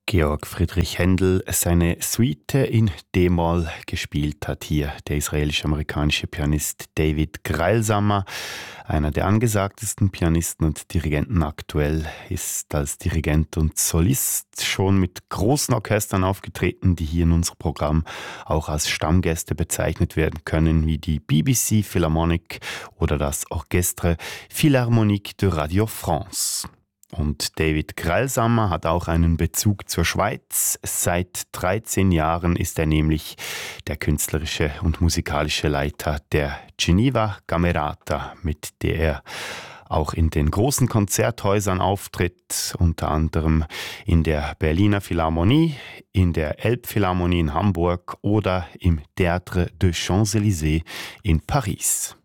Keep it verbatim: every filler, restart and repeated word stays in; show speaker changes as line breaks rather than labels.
Georg Friedrich Händel seine Suite in D-Moll gespielt hat hier der israelisch-amerikanische Pianist David Greilsamer. Einer der angesagtesten Pianisten und Dirigenten aktuell, ist als Dirigent und Solist schon mit großen Orchestern aufgetreten, die hier in unserem Programm auch als Stammgäste bezeichnet werden können, wie die B B C Philharmonic oder das Orchestre Philharmonique de Radio France. Und David Greilsamer hat auch einen Bezug zur Schweiz. Seit dreizehn Jahren ist er nämlich der künstlerische und musikalische Leiter der Geneva Camerata, mit der er auch in den großen Konzerthäusern auftritt, unter anderem in der Berliner Philharmonie, in der Elbphilharmonie in Hamburg oder im Théâtre des Champs-Élysées in Paris.